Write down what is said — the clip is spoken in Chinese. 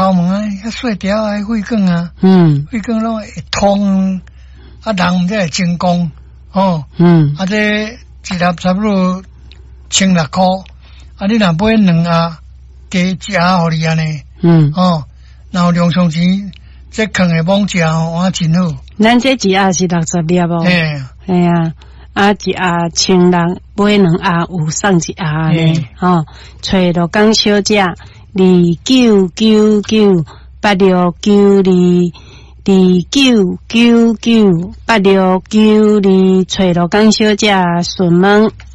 头毛啊，遐细条啊，血管啊，血管拢会通，啊，人毋则会成功，啊，这一粒差不多1600，啊，你若买2盒，加1盒互你安尼，然后量上钱，这坑的网食哇真好。 咱这1盒是60粒哦，嘿啊。啊，1盒1600，买2盒有送1盒呢，找罗江小姐2999869229998692，找罗江小姐询问。